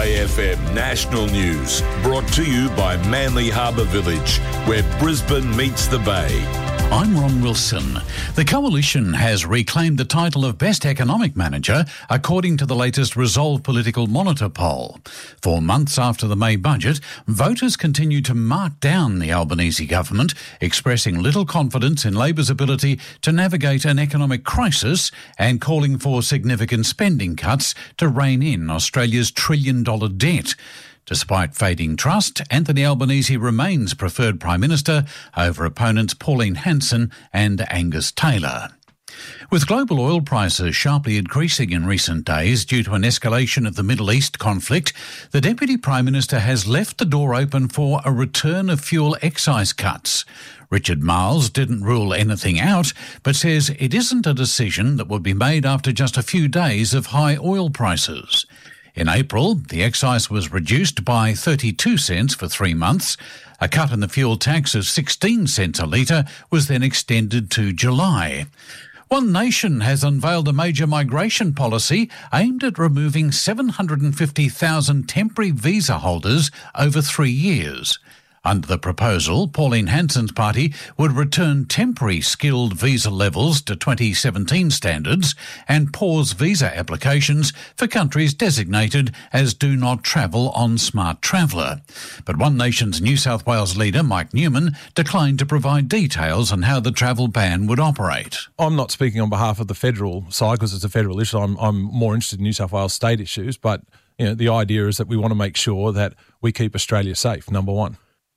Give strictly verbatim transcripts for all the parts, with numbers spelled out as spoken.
A F M National News, brought to you by Manly Harbour Village, where Brisbane meets the Bay. I'm Ron Wilson. The Coalition has reclaimed the title of Best Economic Manager, according to the latest Resolve Political Monitor poll. Four months after the May budget, voters continue to mark down the Albanese government, expressing little confidence in Labor's ability to navigate an economic crisis and calling for significant spending cuts to rein in Australia's trillion-dollar debt. Despite fading trust, Anthony Albanese remains preferred Prime Minister over opponents Pauline Hanson and Angus Taylor. With global oil prices sharply increasing in recent days due to an escalation of the Middle East conflict, the Deputy Prime Minister has left the door open for a return of fuel excise cuts. Richard Marles didn't rule anything out, but says it isn't a decision that would be made after just a few days of high oil prices. In April, the excise was reduced by thirty-two cents for three months. A cut in the fuel tax of sixteen cents a litre was then extended to July. One Nation has unveiled a major migration policy aimed at removing seven hundred fifty thousand temporary visa holders over three years. Under the proposal, Pauline Hanson's party would return temporary skilled visa levels to twenty seventeen standards and pause visa applications for countries designated as Do Not Travel on Smart Traveller. But One Nation's New South Wales leader, Mike Newman, declined to provide details on how the travel ban would operate. I'm not speaking on behalf of the federal side because it's a federal issue. I'm, I'm more interested in New South Wales state issues, but you know, the idea is that we want to make sure that we keep Australia safe, number one.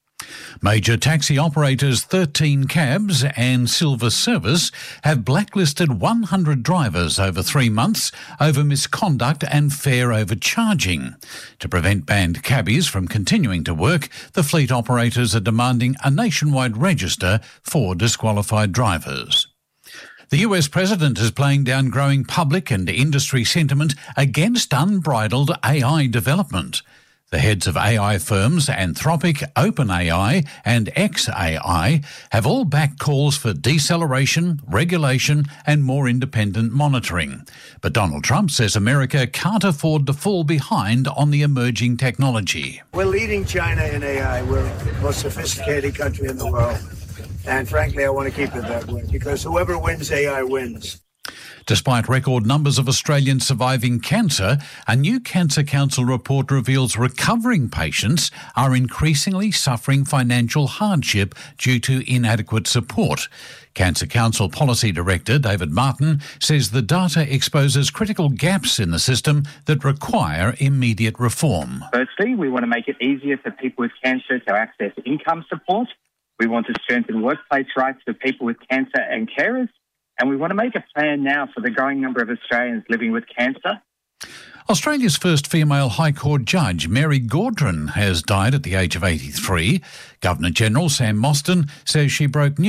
Major taxi operators thirteen Cabs and Silver Service have blacklisted one hundred drivers over three months over misconduct and fare overcharging. To prevent banned cabbies from continuing to work, the fleet operators are demanding a nationwide register for disqualified drivers. The U S President is playing down growing public and industry sentiment against unbridled A I development. The heads of A I firms Anthropic, OpenAI and xAI have all backed calls for deceleration, regulation and more independent monitoring. But Donald Trump says America can't afford to fall behind on the emerging technology. We're leading China in A I. We're the most sophisticated country in the world. And frankly, I want to keep it that way because whoever wins A I wins. Despite record numbers of Australians surviving cancer, a new Cancer Council report reveals recovering patients are increasingly suffering financial hardship due to inadequate support. Cancer Council Policy Director David Martin says the data exposes critical gaps in the system that require immediate reform. Firstly, we want to make it easier for people with cancer to access income support. We want to strengthen workplace rights for people with cancer and carers. And we want to make a plan now for the growing number of Australians living with cancer. Australia's first female High Court judge, Mary Gaudron, has died at the age of eighty-three. Governor-General Sam Mostyn says she broke news